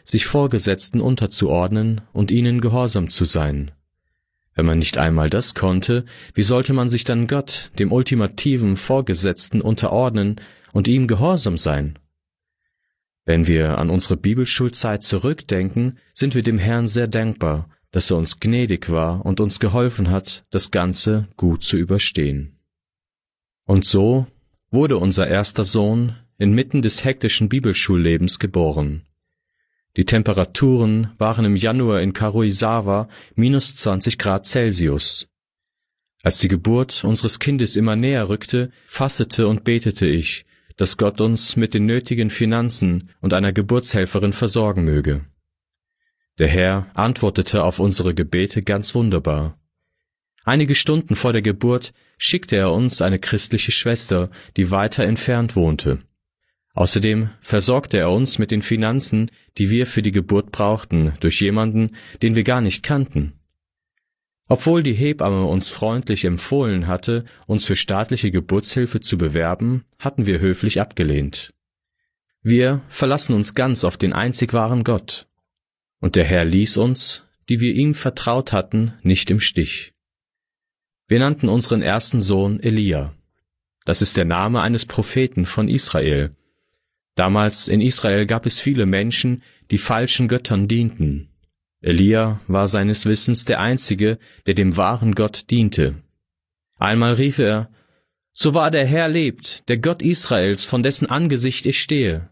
sich Vorgesetzten unterzuordnen und ihnen gehorsam zu sein. Wenn man nicht einmal das konnte, wie sollte man sich dann Gott, dem ultimativen Vorgesetzten, unterordnen und ihm gehorsam sein? Wenn wir an unsere Bibelschulzeit zurückdenken, sind wir dem Herrn sehr dankbar, dass er uns gnädig war und uns geholfen hat, das Ganze gut zu überstehen. Und so wurde unser erster Sohn inmitten des hektischen Bibelschullebens geboren. Die Temperaturen waren im Januar in Karuizawa minus 20 Grad Celsius. Als die Geburt unseres Kindes immer näher rückte, fastete und betete ich, dass Gott uns mit den nötigen Finanzen und einer Geburtshelferin versorgen möge. Der Herr antwortete auf unsere Gebete ganz wunderbar. Einige Stunden vor der Geburt schickte er uns eine christliche Schwester, die weiter entfernt wohnte. Außerdem versorgte er uns mit den Finanzen, die wir für die Geburt brauchten, durch jemanden, den wir gar nicht kannten. Obwohl die Hebamme uns freundlich empfohlen hatte, uns für staatliche Geburtshilfe zu bewerben, hatten wir höflich abgelehnt. Wir verlassen uns ganz auf den einzig wahren Gott. Und der Herr ließ uns, die wir ihm vertraut hatten, nicht im Stich. Wir nannten unseren ersten Sohn Elia. Das ist der Name eines Propheten von Israel. Damals in Israel gab es viele Menschen, die falschen Göttern dienten. Elia war seines Wissens der Einzige, der dem wahren Gott diente. Einmal rief er: »So wahr der Herr lebt, der Gott Israels, von dessen Angesicht ich stehe.«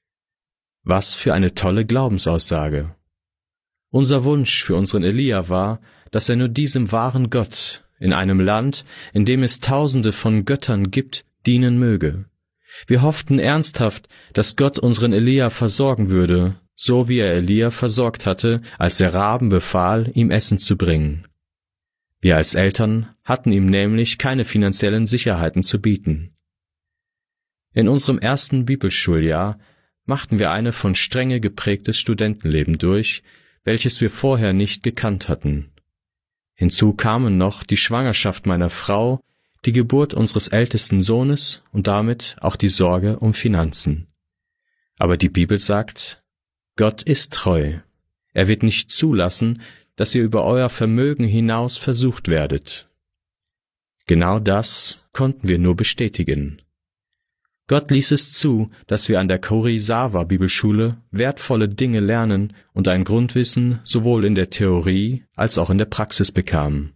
Was für eine tolle Glaubensaussage! Unser Wunsch für unseren Elia war, dass er nur diesem wahren Gott in einem Land, in dem es Tausende von Göttern gibt, dienen möge. Wir hofften ernsthaft, dass Gott unseren Elia versorgen würde, so wie er Elia versorgt hatte, als der Raben befahl, ihm Essen zu bringen. Wir als Eltern hatten ihm nämlich keine finanziellen Sicherheiten zu bieten. In unserem ersten Bibelschuljahr machten wir eine von Strenge geprägtes Studentenleben durch, welches wir vorher nicht gekannt hatten. Hinzu kamen noch die Schwangerschaft meiner Frau, die Geburt unseres ältesten Sohnes und damit auch die Sorge um Finanzen. Aber die Bibel sagt, Gott ist treu. Er wird nicht zulassen, dass ihr über euer Vermögen hinaus versucht werdet. Genau das konnten wir nur bestätigen. Gott ließ es zu, dass wir an der Karuizawa Bibelschule wertvolle Dinge lernen und ein Grundwissen sowohl in der Theorie als auch in der Praxis bekamen.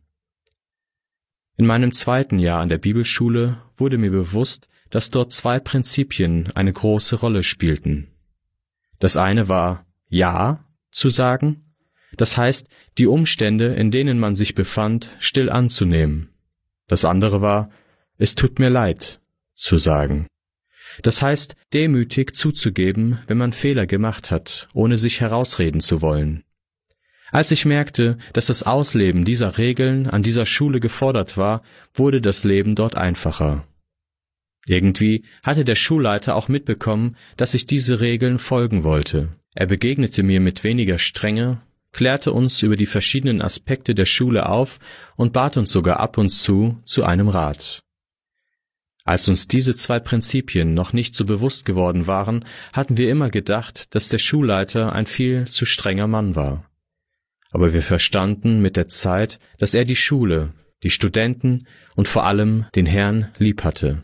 In meinem zweiten Jahr an der Bibelschule wurde mir bewusst, dass dort zwei Prinzipien eine große Rolle spielten. Das eine war, Ja zu sagen, das heißt, die Umstände, in denen man sich befand, still anzunehmen. Das andere war, es tut mir leid, zu sagen. Das heißt, demütig zuzugeben, wenn man Fehler gemacht hat, ohne sich herausreden zu wollen. Als ich merkte, dass das Ausleben dieser Regeln an dieser Schule gefordert war, wurde das Leben dort einfacher. Irgendwie hatte der Schulleiter auch mitbekommen, dass ich diese Regeln folgen wollte. Er begegnete mir mit weniger Strenge, klärte uns über die verschiedenen Aspekte der Schule auf und bat uns sogar ab und zu einem Rat. Als uns diese zwei Prinzipien noch nicht so bewusst geworden waren, hatten wir immer gedacht, dass der Schulleiter ein viel zu strenger Mann war. Aber wir verstanden mit der Zeit, dass er die Schule, die Studenten und vor allem den Herrn lieb hatte.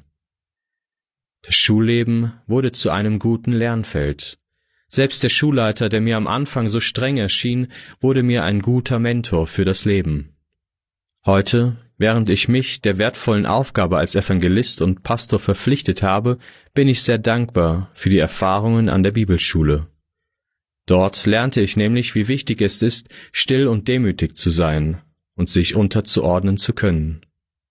Das Schulleben wurde zu einem guten Lernfeld. Selbst der Schulleiter, der mir am Anfang so streng erschien, wurde mir ein guter Mentor für das Leben. Heute, während ich mich der wertvollen Aufgabe als Evangelist und Pastor verpflichtet habe, bin ich sehr dankbar für die Erfahrungen an der Bibelschule. Dort lernte ich nämlich, wie wichtig es ist, still und demütig zu sein und sich unterzuordnen zu können.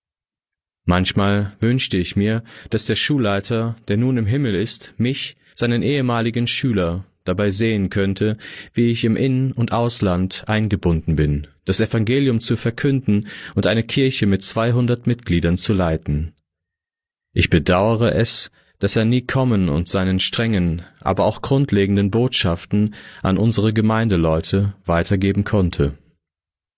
Manchmal wünschte ich mir, dass der Schulleiter, der nun im Himmel ist, mich, seinen ehemaligen Schüler, dabei sehen könnte, wie ich im In- und Ausland eingebunden bin, das Evangelium zu verkünden und eine Kirche mit 200 Mitgliedern zu leiten. Ich bedauere es, dass er nie kommen und seinen strengen, aber auch grundlegenden Botschaften an unsere Gemeindeleute weitergeben konnte.